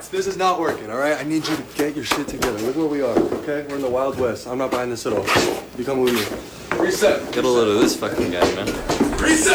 This is not working, all right? I need you to get your shit together. Look where we are, okay? We're in the Wild West. I'm not buying this at all. You come with me. Reset. Get a load of this fucking guy, man. Reset!